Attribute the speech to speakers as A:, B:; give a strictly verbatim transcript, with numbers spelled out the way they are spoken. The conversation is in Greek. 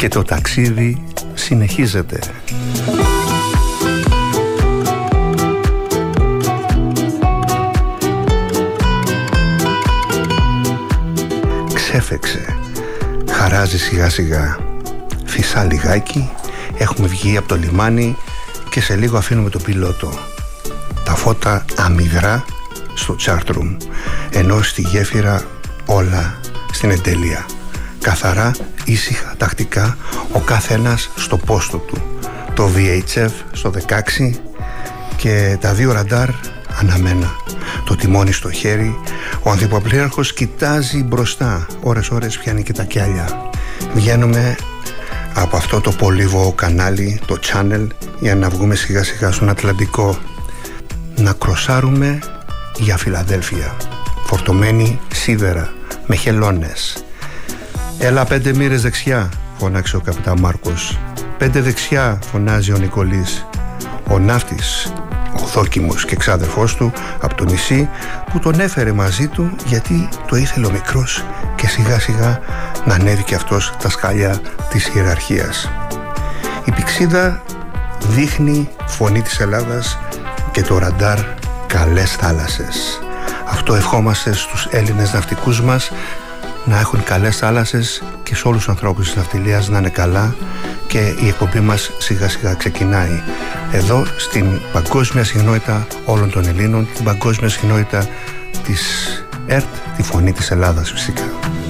A: Και το ταξίδι συνεχίζεται. Ξέφεξε, χαράζει σιγά σιγά, φυσά λιγάκι, έχουμε βγει από το λιμάνι και σε λίγο αφήνουμε τον πιλότο. Τα φώτα αμυδρά στο chartroom, ενώ στη γέφυρα όλα στην εντέλεια. Καθαρά, ήσυχα, τακτικά, ο καθένας στο πόστο του. Το βι έιτς εφ στο δεκαέξι και τα δύο ραντάρ αναμένα. Το τιμόνι στο χέρι, ο ανθιποπλήραρχος κοιτάζει μπροστά, ώρες ώρες πιάνει και τα κιάλια. Βγαίνουμε από αυτό το πολύβοο κανάλι, το channel, για να βγούμε σιγά σιγά στον Ατλαντικό, να κροσάρουμε για Φιλαδέλφια, φορτωμένη σίδερα με χελώνες. «Έλα πέντε μοίρες δεξιά», φώναξε ο καπιτάν Μάρκος. «Πέντε δεξιά», φωνάζει ο Νικολής. Ο ναύτης, ο δόκιμος και ξάδερφός του από το νησί, που τον έφερε μαζί του γιατί το ήθελε ο μικρός και σιγά σιγά να ανέβει και αυτός τα σκάλια της ιεραρχίας. Η πηξίδα δείχνει φωνή της Ελλάδας και το ραντάρ καλές θάλασσες. Αυτό ευχόμαστε στους Έλληνες ναυτικούς μας, να έχουν καλές θάλασσες και σε όλους τους ανθρώπους της ναυτιλίας να είναι καλά, και η εκπομπή μας σιγά σιγά ξεκινάει εδώ στην παγκόσμια συχνότητα όλων των Ελλήνων, την παγκόσμια συχνότητα της ΕΡΤ, τη φωνή της Ελλάδας φυσικά.